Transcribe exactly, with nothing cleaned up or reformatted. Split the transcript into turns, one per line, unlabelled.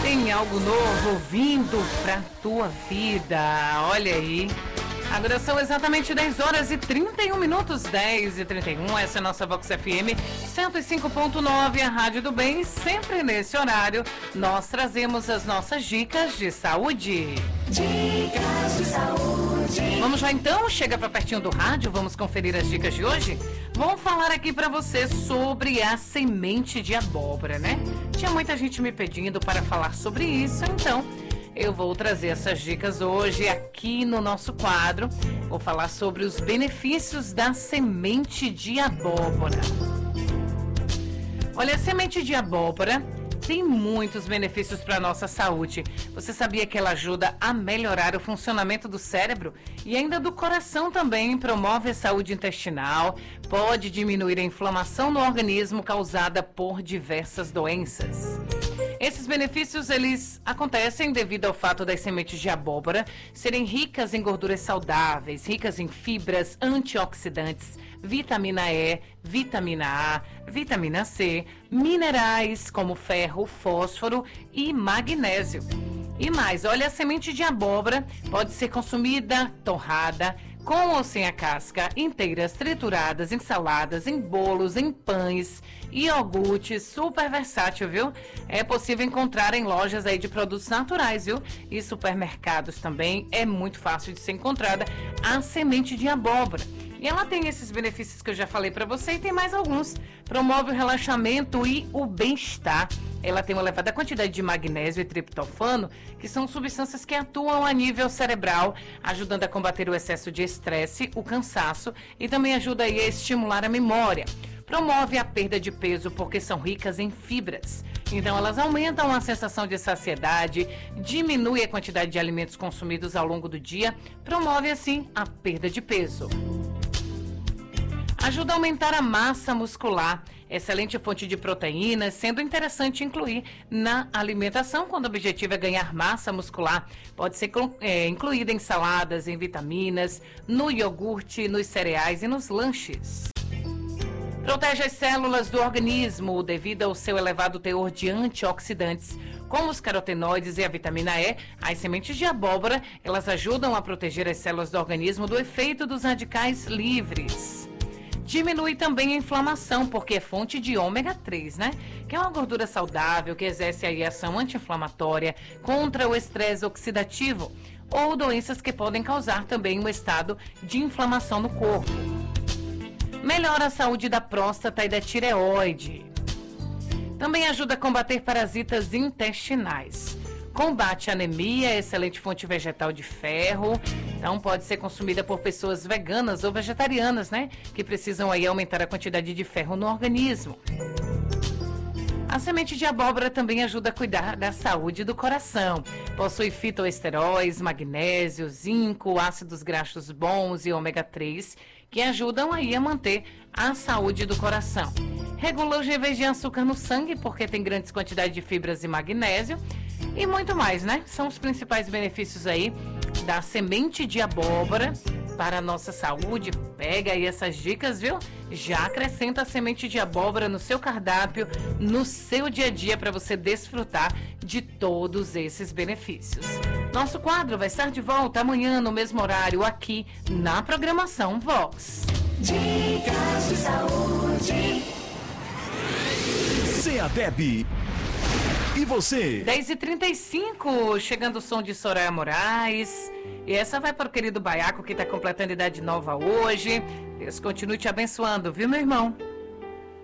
Tem algo novo vindo pra tua vida. Olha aí. Agora são exatamente dez horas e trinta e um minutos, dez e trinta e um. Essa é a nossa Vox F M cento e cinco ponto nove, a Rádio do Bem. Sempre nesse horário, nós trazemos as nossas dicas de saúde.
Dicas de saúde.
Vamos lá então, chega pra pertinho do rádio, vamos conferir as dicas de hoje? Vamos falar aqui pra você sobre a semente de abóbora, né? Tinha muita gente me pedindo para falar sobre isso, então eu vou trazer essas dicas hoje aqui no nosso quadro. Vou falar sobre os benefícios da semente de abóbora. Olha, a semente de abóbora tem muitos benefícios para a nossa saúde. Você sabia que ela ajuda a melhorar o funcionamento do cérebro e ainda do coração também? Promove a saúde intestinal, pode diminuir a inflamação no organismo causada por diversas doenças. Esses benefícios, eles acontecem devido ao fato das sementes de abóbora serem ricas em gorduras saudáveis, ricas em fibras, antioxidantes, vitamina E, vitamina A, vitamina C, minerais como ferro, fósforo e magnésio. E mais, olha, a semente de abóbora pode ser consumida torrada, com ou sem a casca, inteiras, trituradas, em saladas, em bolos, em pães, iogurtes, super versátil, viu? É possível encontrar em lojas aí de produtos naturais, viu? E supermercados também, é muito fácil de ser encontrada a semente de abóbora. E ela tem esses benefícios que eu já falei para você e tem mais alguns. Promove o relaxamento e o bem-estar. Ela tem uma elevada quantidade de magnésio e triptofano, que são substâncias que atuam a nível cerebral, ajudando a combater o excesso de estresse, o cansaço e também ajuda aí a estimular a memória. Promove a perda de peso porque são ricas em fibras. Então elas aumentam a sensação de saciedade, diminui a quantidade de alimentos consumidos ao longo do dia, promove assim a perda de peso. Ajuda a aumentar a massa muscular, excelente fonte de proteínas, sendo interessante incluir na alimentação quando o objetivo é ganhar massa muscular. Pode ser é, incluída em saladas, em vitaminas, no iogurte, nos cereais e nos lanches. Protege as células do organismo devido ao seu elevado teor de antioxidantes, como os carotenoides e a vitamina E. As sementes de abóbora, elas ajudam a proteger as células do organismo do efeito dos radicais livres. Diminui também a inflamação, porque é fonte de ômega três, né? Que é uma gordura saudável que exerce aí ação anti-inflamatória contra o estresse oxidativo ou doenças que podem causar também um estado de inflamação no corpo. Melhora a saúde da próstata e da tireoide. Também ajuda a combater parasitas intestinais. Combate a anemia, excelente fonte vegetal de ferro. Então pode ser consumida por pessoas veganas ou vegetarianas, né? Que precisam aí aumentar a quantidade de ferro no organismo. A semente de abóbora também ajuda a cuidar da saúde do coração. Possui fitoesteróis, magnésio, zinco, ácidos graxos bons e ômega três, que ajudam aí a manter a saúde do coração. Regula os níveis de açúcar no sangue, porque tem grandes quantidades de fibras e magnésio. E muito mais, né? São os principais benefícios aí da semente de abóbora para a nossa saúde. Pega aí essas dicas, viu? Já acrescenta a semente de abóbora no seu cardápio, no seu dia a dia, para você desfrutar de todos esses benefícios. Nosso quadro vai estar de volta amanhã no mesmo horário aqui na programação Vox.
Dicas de saúde.
CEADEB. E você?
dez e trinta e cinco, chegando o som de Soraya Moraes. E essa vai para o querido Baiaco, que está completando idade nova hoje. Deus continue te abençoando, viu, meu irmão?